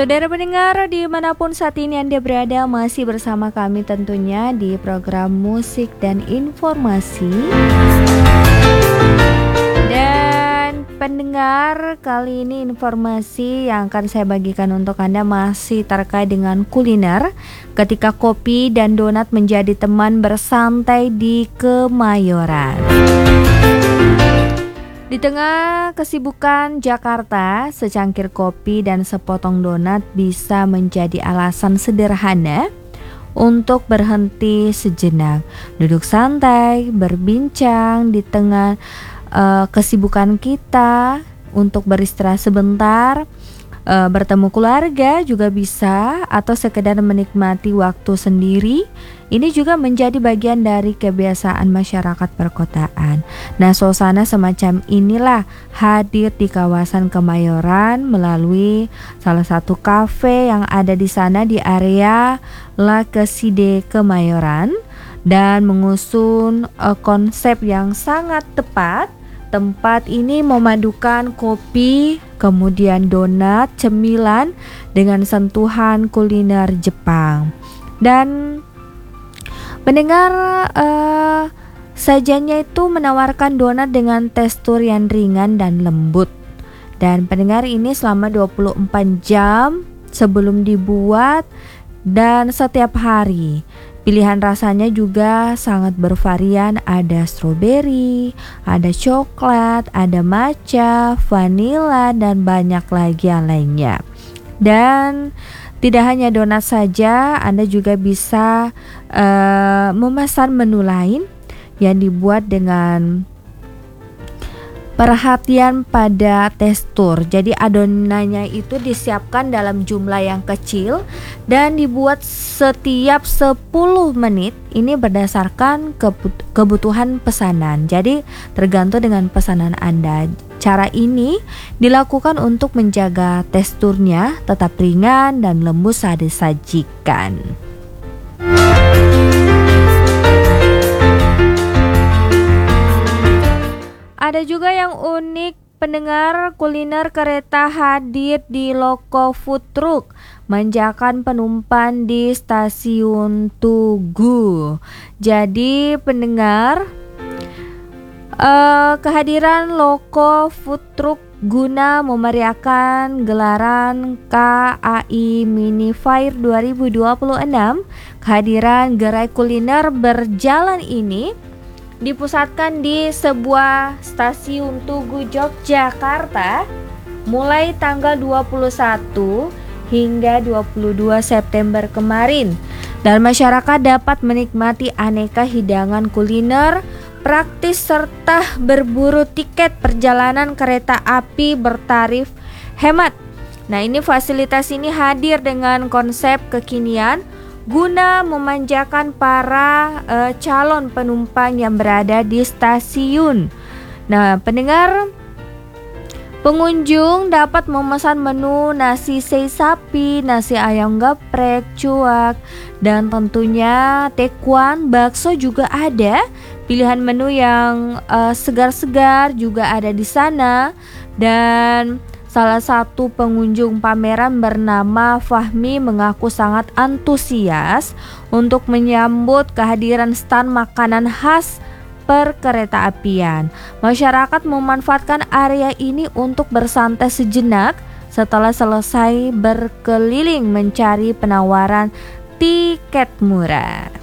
Saudara pendengar dimanapun saat ini Anda berada, masih bersama kami tentunya di program musik dan informasi. Dan pendengar, kali ini informasi yang akan saya bagikan untuk Anda masih terkait dengan kuliner, ketika kopi dan donat menjadi teman bersantai di Kemayoran. Di tengah kesibukan Jakarta, secangkir kopi dan sepotong donat bisa menjadi alasan sederhana untuk berhenti sejenak, duduk santai, berbincang di tengah kesibukan kita, untuk beristirahat sebentar, bertemu keluarga juga bisa, atau sekedar menikmati waktu sendiri. Ini juga menjadi bagian dari kebiasaan masyarakat perkotaan. Nah, suasana semacam inilah hadir di kawasan Kemayoran melalui salah satu kafe yang ada di sana di area La Keside Kemayoran, dan mengusung konsep yang sangat tepat. Tempat ini memadukan kopi, kemudian donat, cemilan dengan sentuhan kuliner Jepang. Dan pendengar, sajiannya itu menawarkan donat dengan tekstur yang ringan dan lembut. Dan pendengar, ini selama 24 jam sebelum dibuat dan setiap hari. Pilihan rasanya juga sangat bervarian, ada stroberi, ada coklat, ada matcha, vanila, dan banyak lagi yang lainnya. Dan tidak hanya donat saja, Anda juga bisa memesan menu lain yang dibuat dengan perhatian pada tekstur. Jadi adonannya itu disiapkan dalam jumlah yang kecil dan dibuat setiap 10 menit. Ini berdasarkan kebutuhan pesanan. Jadi tergantung dengan pesanan Anda. Cara ini dilakukan untuk menjaga teksturnya tetap ringan dan lembut saat disajikan. Ada juga yang unik, pendengar, kuliner kereta hadir di Loko Food Truck, manjakan penumpang di stasiun Tugu. Jadi pendengar, kehadiran Loko Food Truck guna memeriahkan gelaran KAI Mini Fair 2026. Kehadiran gerai kuliner berjalan ini dipusatkan di sebuah stasiun Tugu Yogyakarta mulai tanggal 21 hingga 22 September kemarin, dan masyarakat dapat menikmati aneka hidangan kuliner praktis serta berburu tiket perjalanan kereta api bertarif hemat. Nah, ini fasilitas ini hadir dengan konsep kekinian guna memanjakan para calon penumpang yang berada di stasiun. Nah, pendengar, pengunjung dapat memesan menu nasi sei sapi, nasi ayam geprek, cuak, dan tentunya tekwan, bakso juga ada. Pilihan menu yang segar-segar juga ada di sana. Dan salah satu pengunjung pameran bernama Fahmi mengaku sangat antusias untuk menyambut kehadiran stand makanan khas perkeretaapian. Masyarakat memanfaatkan area ini untuk bersantai sejenak setelah selesai berkeliling mencari penawaran tiket murah.